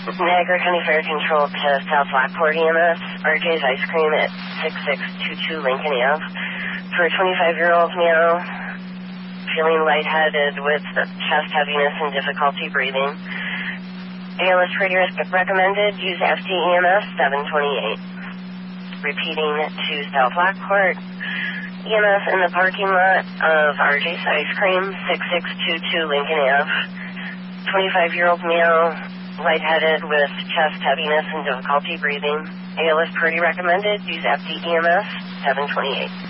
Niagara County Fire Control to South Lockport EMS, RJ's Ice Cream at 6622 Lincoln Ave. For a 25-year-old male, feeling lightheaded with chest heaviness and difficulty breathing. ALS pretty recommended, use FDEMS 728. Repeating to South Lockport, EMS in the parking lot of RJ's Ice Cream, 6622 Lincoln Ave. 25-year-old male, lightheaded with chest heaviness and difficulty breathing. ALS pretty recommended, use FDEMS 728.